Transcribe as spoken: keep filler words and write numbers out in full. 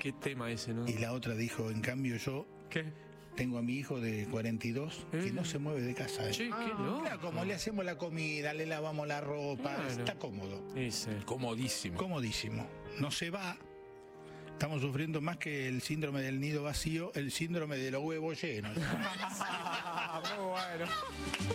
qué tema ese, ¿no? Y la otra dijo, en cambio yo... ¿Qué? Tengo a mi hijo de cuarenta y dos que Eh. no se mueve de casa. ¿eh? Che, qué Ah, loco. mira, como le hacemos la comida, le lavamos la ropa, Claro. está cómodo. Ese. Comodísimo. Comodísimo. No se va. Estamos sufriendo más que el síndrome del nido vacío, el síndrome de los huevos llenos. Muy bueno.